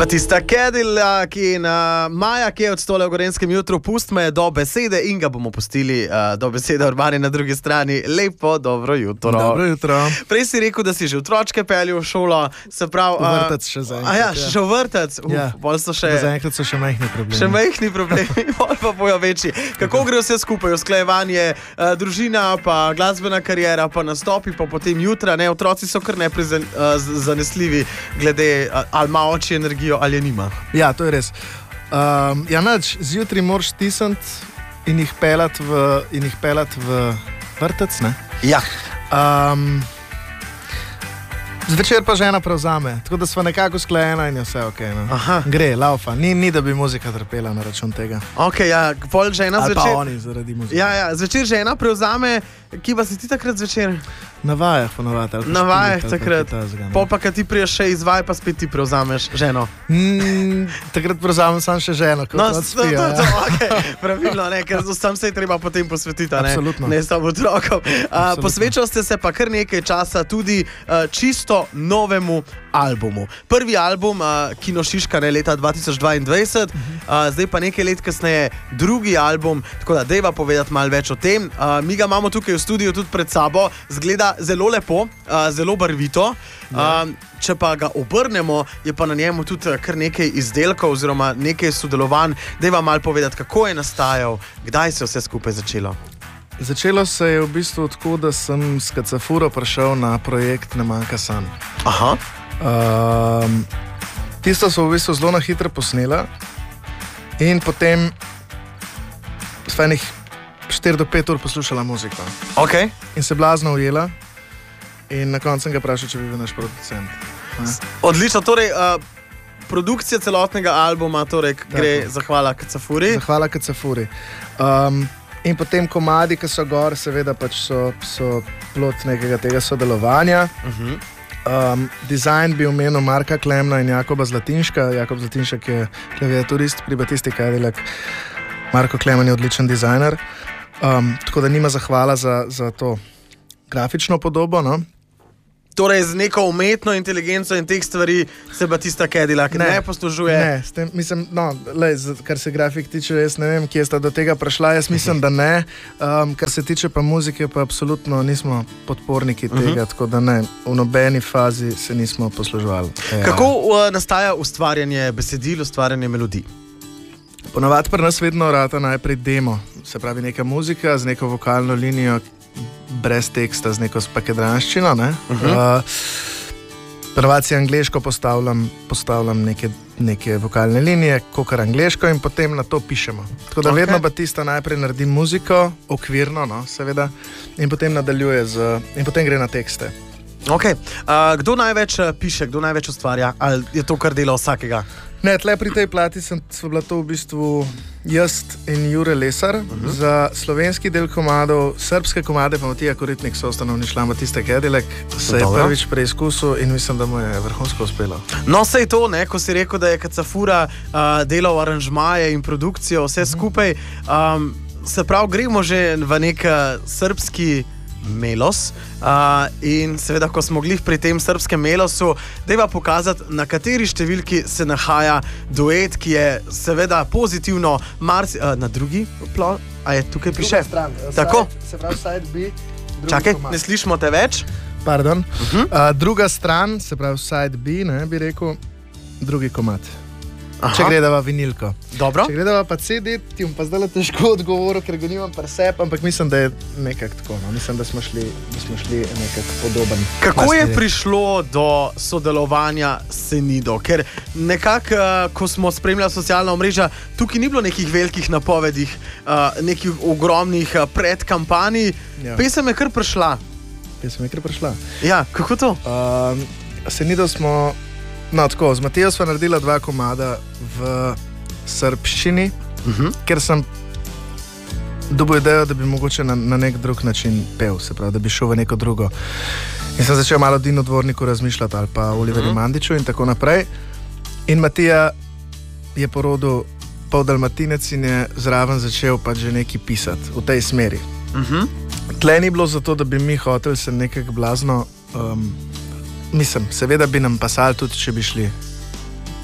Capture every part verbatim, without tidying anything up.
Batista Cadillac in uh, Maja, ki je odstole v Gorenjskem jutru, pust me do besede in ga bomo pustili uh, do besede Urbani na drugi strani. Lepo, dobro jutro. Dobro jutro. Prej si rekel, da si že otročke peljal v šolo, se pravi... V vrtec še zaenkrat. A ja, še v vrtec. Uf, ja. so še... Zaenkrat so še majhni problemi. Še majhni problemi, bolj pa bojo večji. Kako gre vse skupaj, usklajevanje, uh, družina, pa glasbena kariera, pa nastopi, pa potem jutra, ne, otroci so kar neprizanesljivi glede, uh, ali ima oči energijo, ali je nima. Ja, to je res. Um, ja, nač, zjutraj moraš tisniti in jih pelati v, in jih pelati v vrtec, ne? Ja. Um, zvečer pa žena prevzame, tako da sva nekako sklejena in je vse ok. No. Gre, laufa. Ni, ni, da bi muzika trpela na račun tega. Ok, ja, pol žena ali zvečer... Ali pa oni zaradi muzike. Ja, ja, zvečer žena prevzame, ki pa si ti takrat zvečer? Na vajah ponovati. Na vajah takrat. Pol pa, kad ti priješ še izvaj, pa spet ti prevzameš ženo. Mm, takrat prevzamem sam še ženo. No, to, to, to, to, ok, pravilno, ne, ker sam se je treba potem posvetiti, ne? Absolutno. Ne samo otrokom. Uh, posvečal ste se pa kar nekaj časa tudi uh, čisto novemu albumu. Prvi album, uh, Kino Šiška, ne, leta dva tisoč dvaindvajset, uh, zdaj pa nekaj let kasneje drugi album, tako da dejva povedati malo več o tem. Uh, mi ga imamo tukaj v studiu tudi pred sabo, zgleda zelo lepo, uh, zelo barvito. Uh, če pa ga obrnemo, je pa na njemu tudi kar nekaj izdelkov oziroma nekaj sodelovanj. Dejva malo povedati, kako je nastajal, kdaj se je vse skupaj začelo. Začelo se je v bistvu tako, da sem s Kacafuro prišel na projekt Ne manjka sanj. Aha. Um, tisto so v bistvu zelo na hitro posnela in potem sva enih štiri do pet ur poslušala muziko. Ok. In se blazno ujela in na koncu sem ga vprašal, če bi bil naš producent. Ha? Odlično, torej uh, produkcija celotnega albuma, torej gre zahvala Kacafuri. Zahvala Kacafuri. Um, in potem komadi, ki so gor, seveda pač so, so plod nekega tega sodelovanja. Uh-huh. Um, dizajn bi omenil Marka Klemna in Jakoba Zlatinška. Jakob Zlatinšek je klaviaturist pri Batisti Cadillac. Marko Klemen je odličen dizajner. Um, tako da nima zahvala za, za to grafično podobo, no? Torej, z neko umetno inteligenco in teh stvari se Batista Cadillac ne, ne poslužuje? Ne, s tem, mislim, no, lej, kar se grafik tiče, jaz ne vem, kje sta do tega prišla, jaz mislim, da ne. Um, kar se tiče pa muzike, pa absolutno nismo podporniki tega, uh-huh. Tako da ne, v nobeni fazi se nismo posluževali. Ja. Kako uh, nastaja ustvarjanje besedil, ustvarjanje melodij? Ponavadi pri nas vedno rata najprej demo, se pravi neka muzika z neko vokalno linijo, brez teksta, z neko spakedranščino, ne? Uh-huh. Uh, Ponavadi si angleško postavljam, postavljam neke, neke vokalne linije, kakor angleško in potem na to pišemo. Tako da okay. Vedno Batista najprej naredi muziko, okvirno, no, seveda, in potem nadaljuje z, in potem gre na tekste. Ok. Uh, kdo največ piše, kdo največ ustvarja? Ali je to kar delo vsakega? Ne, tle pri tej plati sem bila to v bistvu jaz in Jure Lesar. Uh-huh. Za slovenski del komadov, srbske komade pa Matija Koritnik, soustanovni član Batiste Cadillac, se je prvič preizkusil in mislim, da mu je vrhunsko uspelo. No, sej to, ne, ko si rekel, da je Kacafura uh, delal aranžmaje in produkcijo, vse uh-huh. skupaj. Um, se pravi, gremo že v nek srbski melos uh, in seveda, ko smo glih pri tem srbskem melosu, dajva pokazati, na kateri številki se nahaja duet, ki je seveda pozitivno marsi, uh, na drugi plot, a je tukaj piše? Stran, tako? Side, se pravi side B, čakaj, komad. Ne slišimo te več? Pardon. Uh-huh. Uh, druga stran, se pravi side B, ne, bi rekel, drugi komad. Aha. Če gledava vinilko. Dobro. Če gledava pa C D, ti bom pa zdaj težko odgovoril, ker ga nimam pri sebi, ampak mislim, da je nekako tako. No. Mislim, da smo šli, da smo šli nekako podoben. Kako je prišlo do sodelovanja s Senido? Ker nekako, ko smo spremljali socialna omrežja, tukaj ni bilo nekih velikih napovedih, nekih ogromnih predkampanj. Ja. Pesem je kar prišla. Pesem je kar prišla. Ja, kako to? Uh, Senido smo... No, tako, z Matijo sva naredila dva komada v srbščini, uh-huh. ker sem dobil idejo, da bi mogoče na, na nek drug način pel, se pravi, da bi šel v neko drugo. In sem začel malo Dino Dvorniku razmišljati ali pa Oliveri uh-huh. Mandiču in tako naprej. In Matija je porodil pol Dalmatinec in je zraven začel pač že nekaj pisati v tej smeri. Uh-huh. Tle ni bilo zato, da bi mi hoteli se nekako blazno... Um, Mislim, seveda bi nam pasali tudi, če bi šli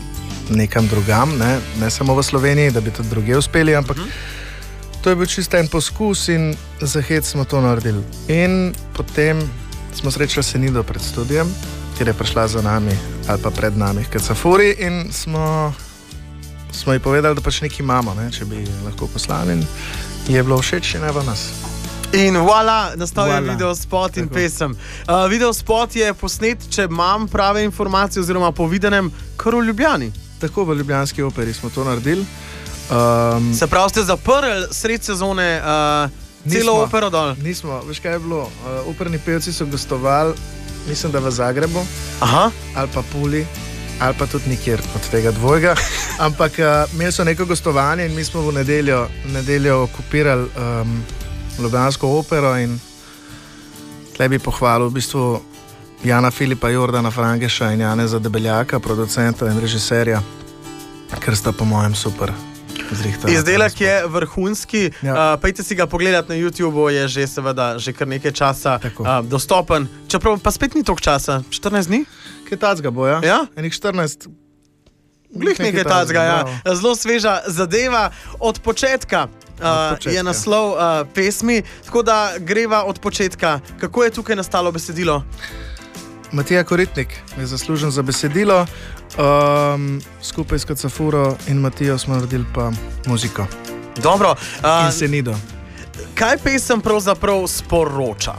nekam drugam, ne, ne samo v Sloveniji, da bi tudi druge uspeli, ampak mm. to je bil čisto en poskus in za hec smo to naredili. In potem smo srečali Senido pred studijem, kjer je prišla za nami ali pa pred nami k Cafuri in smo, smo ji povedali, da pač nekaj imamo, ne, če bi lahko poslali in je bilo všeč in evo nas. In voilà, nastal je video spot in pesem. Uh, video spot je posnet, če imam prave informacije oziroma po videnem, kar v Ljubljani. Tako v ljubljanski operi smo to naredili. Um, Se pravi, ste zaprli sred sezone uh, celo nismo, opero dol? Nismo, veš kaj je bilo? Uh, operni pevci so gostovali, mislim, da v Zagrebu, Aha. ali pa Puli, ali pa tudi nikjer od tega dvojega. Ampak uh, imeli so neko gostovanje in mi smo v nedeljo, nedeljo okupirali um, ljubljansko opero in tle bi pohvalil v bistvu Jana Filipa, Jordana Frangeša in Janeza Debeljaka, producenta in režiserja, ker sta po mojem super zrihtali. Izdelek je vrhunski, ja. uh, pejte si ga pogledati na YouTubeu, je že seveda že kar nekaj časa uh, dostopen, čeprav pa spet ni toliko časa, štirinajst dni? Kaj tacga bo, ja? Ja? Enih štirinajst. Glih nekaj tacga, ja. Zelo sveža zadeva od početka. Uh, je naslov uh, pesmi, tako da greva od početka. Kako je tukaj nastalo besedilo? Matija Koritnik je zaslužen za besedilo, um, skupaj s Cafuro in Matijo smo naredili pa muziko. Dobro. Uh, in Senido. Kaj pesem pravzaprav sporoča?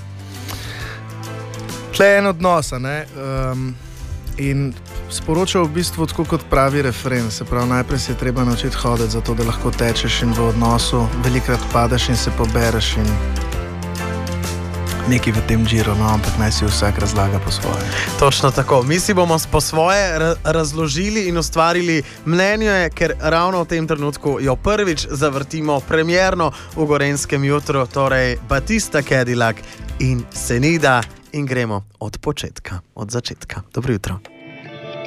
Tle je en odnos, ne? Um, in sporoča v bistvu tako kot pravi refren, se pravi, najprej se je treba naučiti hoditi, zato da lahko tečeš in v odnosu velikrat padeš in se pobereš in nekaj v tem džiru, no, ampak naj si vsak razlaga po svoje. Točno tako. Mi si bomo po svoje razložili in ustvarili mnenje, ker ravno v tem trenutku jo prvič zavrtimo premierno v Gorenjskem jutru, torej Batista Cadillac in Senida in gremo od početka, od začetka. Dobro jutro.